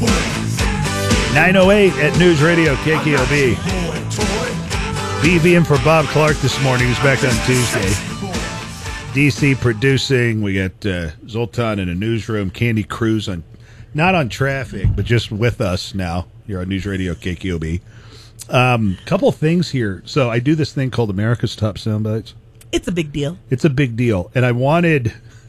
9:08 at News Radio KKOB. BVM for Bob Clark this morning. He's back on Tuesday. DC producing. We got Zoltan in a newsroom. Candy Cruz not on traffic, but just with us now. You're on News Radio KKOB. Couple things here. So I do this thing called America's Top Soundbites. It's a big deal. It's a big deal, and I wanted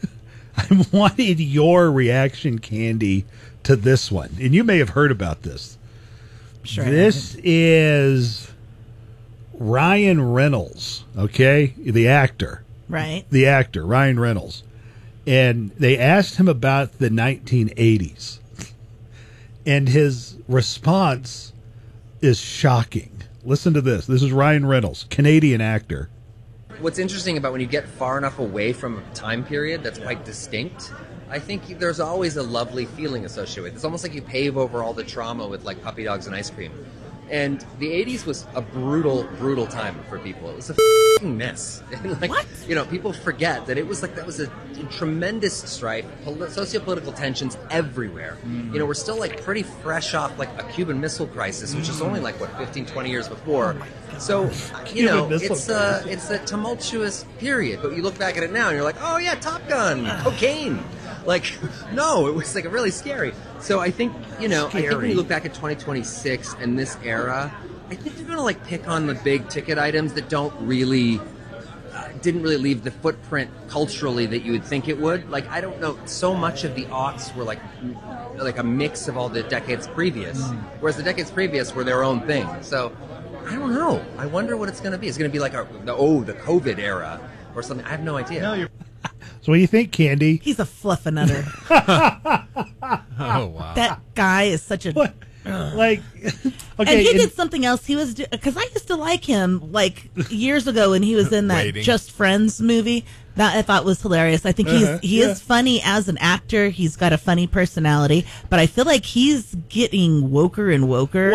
your reaction, Candy, to this one. And you may have heard about this. Sure. This is Ryan Reynolds, okay? The actor. Right. The actor, Ryan Reynolds. And they asked him about the 1980s. And his response is shocking. Listen to this. This is Ryan Reynolds, Canadian actor. What's interesting about when you get far enough away from a time period that's quite distinct, I think there's always a lovely feeling associated with it. It's almost like you pave over all the trauma with like puppy dogs and ice cream. And the 80s was a brutal, brutal time for people. It was a f***ing mess. And like, what? You know, people forget that it was like that was a tremendous strife, socio-political tensions everywhere. Mm-hmm. You know, we're still like pretty fresh off like a Cuban Missile Crisis, which is only like, 15, 20 years before. So, you know, it's a tumultuous period. But you look back at it now and you're like, oh yeah, Top Gun, cocaine. Like, no, it was like really scary. So I think, you know, I think when you look back at 2026 and this era, I think they're going to like pick on the big ticket items that didn't really leave the footprint culturally that you would think it would. Like, I don't know, so much of the aughts were like a mix of all the decades previous, whereas the decades previous were their own thing. So I don't know. I wonder what it's going to be. It's going to be like the COVID era or something. I have no idea. So what do you think, Candy? He's a fluffernutter. Oh, wow. That guy is such a... What? Like, okay. And he did something else. He was... Because I used to like him, like, years ago when he was in that Just Friends movie. That I thought was hilarious. I think he is funny as an actor. He's got a funny personality. But I feel like he's getting woker and woker.